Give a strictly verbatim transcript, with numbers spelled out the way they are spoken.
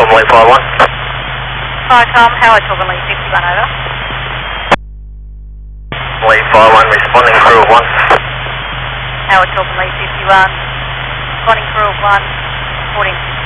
Tom, Lee five one. Hi Tom, Howard Torben Lee fifty-one over. Lee five one, responding crew of one. Howard Torben Lee fifty-one, responding crew of one, fourteen